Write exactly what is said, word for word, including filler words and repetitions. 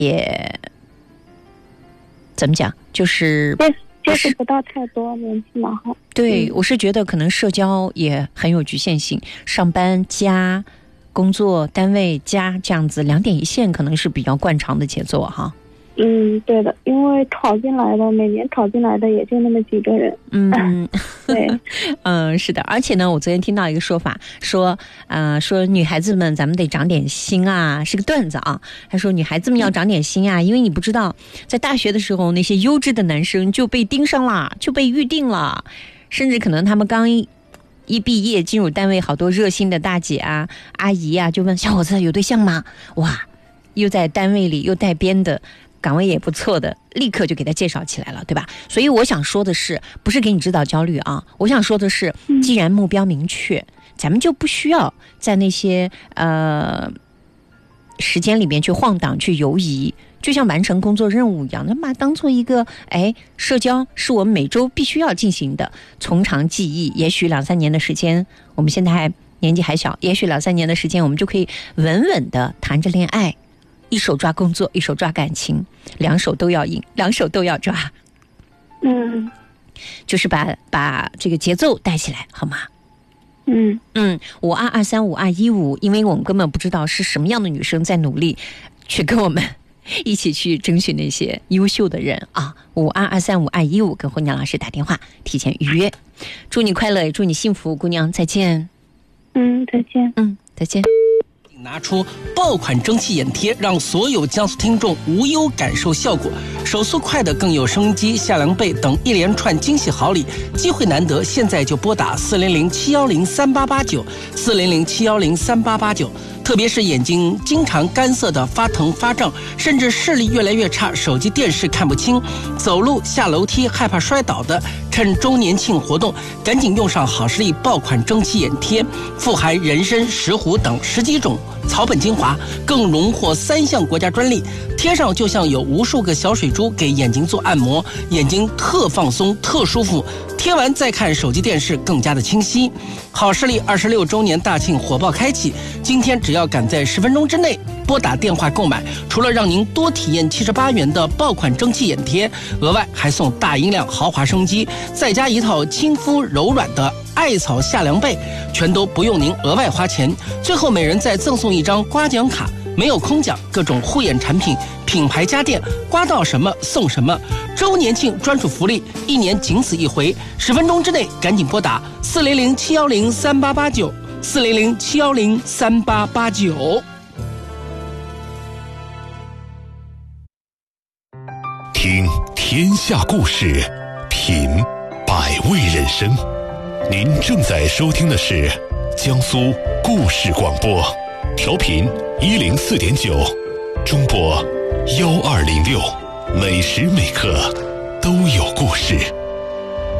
也怎么讲，就是接触不到太多，年纪蛮好。 对、 嗯、 我是觉得可能社交也很有局限性，上班加工作单位加这样子两点一线，可能是比较惯常的节奏哈。 嗯，对的，因为考进来的每年考进来的也就那么几个人。 嗯， 对， 嗯，是的，而且呢，我昨天听到一个说法，说，呃，说女孩子们咱们得长点心啊，是个段子啊。他说女孩子们要长点心啊，因为你不知道，在大学的时候，那些优质的男生就被盯上了，就被预定了，甚至可能他们刚一一毕业进入单位，好多热心的大姐啊、阿姨啊，就问小伙子有对象吗？哇，又在单位里又带编的。岗位也不错的，立刻就给他介绍起来了，对吧？所以我想说的是，不是给你制造焦虑啊，我想说的是，既然目标明确，嗯、咱们就不需要在那些呃时间里面去晃荡、去游移，就像完成工作任务一样，那把它当做一个，哎，社交是我们每周必须要进行的，从长计议。也许两三年的时间，我们现在还年纪还小，也许两三年的时间，我们就可以稳稳的谈着恋爱。一手抓工作，一手抓感情，两手都要硬，两手都要抓。 嗯， 就是把把这个节奏带起来，好吗？ 嗯嗯，五二二三五二一五，因为我们根本不知道是什么样的女生在努力，去跟我们一起去争取那些优秀的人啊！五二二三五二一五，跟婚娘老师打电话，提前预约。祝你快乐，也祝你幸福，姑娘，再见。 嗯，再见。 嗯，再见。 拿出爆款蒸汽眼贴，让所有江苏听众无忧感受效果。手速快的更有收音机、夏凉被等一连串惊喜好礼，机会难得，现在就拨打四零零七幺零三八八九四零零七幺零三八八九。特别是眼睛经常干涩的发疼发胀，甚至视力越来越差，手机电视看不清，走路下楼梯害怕摔倒的，趁周年庆活动赶紧用上好视力爆款蒸汽眼贴，富含人参、石斛等十几种草本精华，更荣获三项国家专利。贴上就像有无数个小水珠给眼睛做按摩，眼睛特放松特舒服，贴完再看手机电视更加的清晰。好视力二十六周年大庆火爆开启，今天只要赶在十分钟之内拨打电话购买，除了让您多体验七十八元的爆款蒸汽眼贴，额外还送大音量豪华升级，再加一套亲肤柔软的艾草夏凉被，全都不用您额外花钱。最后每人再赠送一张刮奖卡，没有空奖，各种护眼产品、品牌家电，刮到什么送什么。周年庆专属福利，一年仅此一回，十分钟之内赶紧拨打四零零七幺零三八八九四零零七幺零三八八九。 听天下故事，品百味人生。您正在收听的是江苏故事广播，调频一零四点九，中波幺二零六，每时每刻都有故事。